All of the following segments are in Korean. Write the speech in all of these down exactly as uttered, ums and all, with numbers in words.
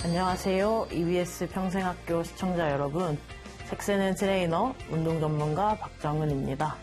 안녕하세요. 이비에스 평생학교 시청자 여러분. 색세는 트레이너, 운동 전문가 박정은입니다.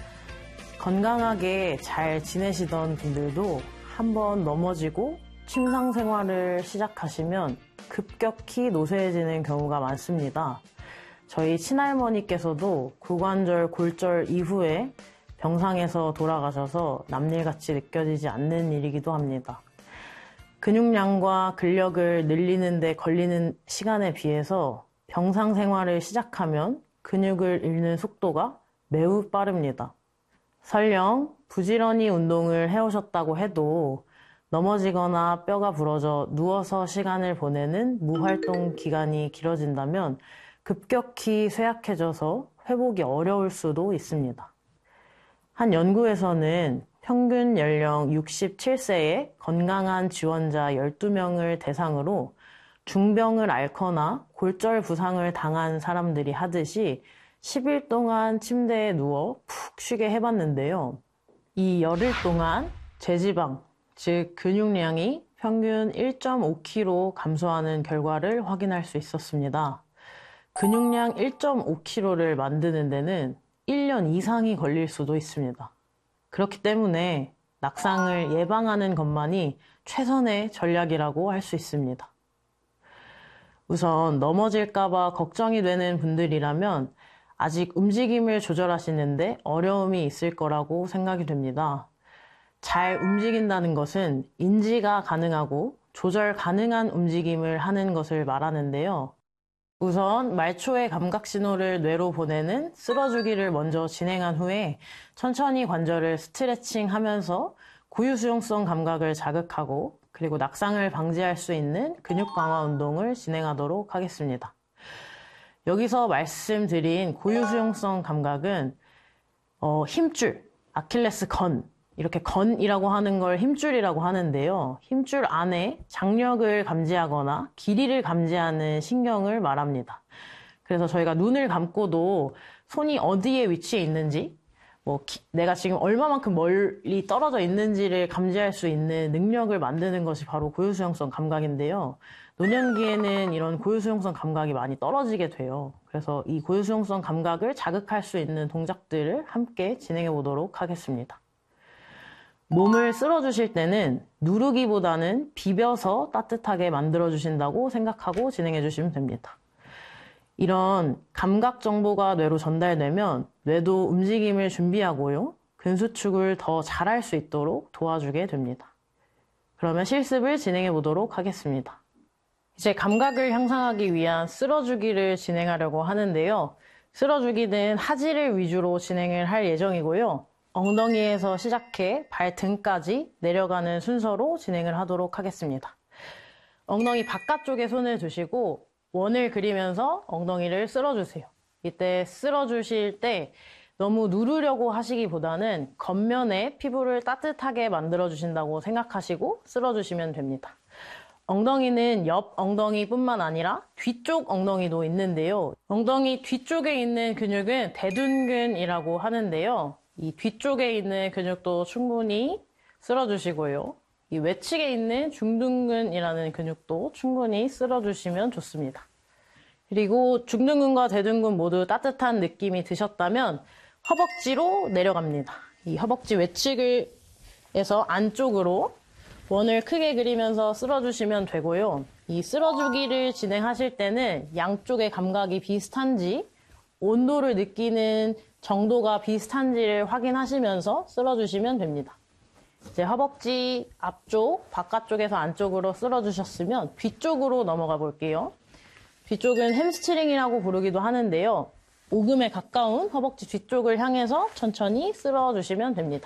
건강하게 잘 지내시던 분들도 한번 넘어지고 침상 생활을 시작하시면 급격히 노쇠해지는 경우가 많습니다. 저희 친할머니께서도 고관절, 골절 이후에 병상에서 돌아가셔서 남일같이 느껴지지 않는 일이기도 합니다. 근육량과 근력을 늘리는 데 걸리는 시간에 비해서 병상 생활을 시작하면 근육을 잃는 속도가 매우 빠릅니다. 설령 부지런히 운동을 해오셨다고 해도 넘어지거나 뼈가 부러져 누워서 시간을 보내는 무활동 기간이 길어진다면 급격히 쇠약해져서 회복이 어려울 수도 있습니다. 한 연구에서는 평균 연령 육십칠 세의 건강한 지원자 열두 명을 대상으로 중병을 앓거나 골절 부상을 당한 사람들이 하듯이 십 일 동안 침대에 누워 푹 쉬게 해봤는데요. 이 열흘 동안 제지방, 즉 근육량이 평균 일 점 오 킬로그램 감소하는 결과를 확인할 수 있었습니다. 근육량 일 점 오 킬로그램를 만드는 데는 일 년 이상이 걸릴 수도 있습니다. 그렇기 때문에 낙상을 예방하는 것만이 최선의 전략이라고 할 수 있습니다. 우선 넘어질까봐 걱정이 되는 분들이라면 아직 움직임을 조절하시는데 어려움이 있을 거라고 생각이 됩니다. 잘 움직인다는 것은 인지가 가능하고 조절 가능한 움직임을 하는 것을 말하는데요. 우선 말초의 감각 신호를 뇌로 보내는 쓸어주기를 먼저 진행한 후에 천천히 관절을 스트레칭하면서 고유 수용성 감각을 자극하고 그리고 낙상을 방지할 수 있는 근육 강화 운동을 진행하도록 하겠습니다. 여기서 말씀드린 고유 수용성 감각은 어, 힘줄, 아킬레스 건, 이렇게 건이라고 하는 걸 힘줄이라고 하는데요. 힘줄 안에 장력을 감지하거나 길이를 감지하는 신경을 말합니다. 그래서 저희가 눈을 감고도 손이 어디에 위치해 있는지, 뭐 기, 내가 지금 얼마만큼 멀리 떨어져 있는지를 감지할 수 있는 능력을 만드는 것이 바로 고유수용성 감각인데요. 노년기에는 이런 고유수용성 감각이 많이 떨어지게 돼요. 그래서 이 고유수용성 감각을 자극할 수 있는 동작들을 함께 진행해 보도록 하겠습니다. 몸을 쓸어주실 때는 누르기보다는 비벼서 따뜻하게 만들어주신다고 생각하고 진행해 주시면 됩니다. 이런 감각 정보가 뇌로 전달되면 뇌도 움직임을 준비하고요. 근수축을 더 잘할 수 있도록 도와주게 됩니다. 그러면 실습을 진행해 보도록 하겠습니다. 이제 감각을 향상하기 위한 쓸어주기를 진행하려고 하는데요. 쓸어주기는 하지를 위주로 진행을 할 예정이고요. 엉덩이에서 시작해 발등까지 내려가는 순서로 진행을 하도록 하겠습니다. 엉덩이 바깥쪽에 손을 두시고 원을 그리면서 엉덩이를 쓸어주세요. 이때 쓸어주실 때 너무 누르려고 하시기보다는 겉면에 피부를 따뜻하게 만들어주신다고 생각하시고 쓸어주시면 됩니다. 엉덩이는 옆 엉덩이뿐만 아니라 뒤쪽 엉덩이도 있는데요. 엉덩이 뒤쪽에 있는 근육은 대둔근이라고 하는데요. 이 뒤쪽에 있는 근육도 충분히 쓸어주시고요. 이 외측에 있는 중둔근이라는 근육도 충분히 쓸어주시면 좋습니다. 그리고 중둔근과 대둔근 모두 따뜻한 느낌이 드셨다면 허벅지로 내려갑니다. 이 허벅지 외측에서 안쪽으로 원을 크게 그리면서 쓸어주시면 되고요. 이 쓸어주기를 진행하실 때는 양쪽의 감각이 비슷한지 온도를 느끼는 정도가 비슷한지를 확인하시면서 쓸어주시면 됩니다. 이제 허벅지 앞쪽, 바깥쪽에서 안쪽으로 쓸어주셨으면 뒤쪽으로 넘어가 볼게요. 뒤쪽은 햄스트링이라고 부르기도 하는데요. 오금에 가까운 허벅지 뒤쪽을 향해서 천천히 쓸어주시면 됩니다.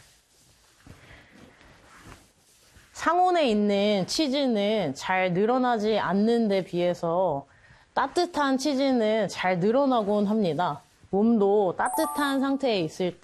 상온에 있는 치즈는 잘 늘어나지 않는 데 비해서 따뜻한 치즈는 잘 늘어나곤 합니다. 몸도 따뜻한 상태에 있을 때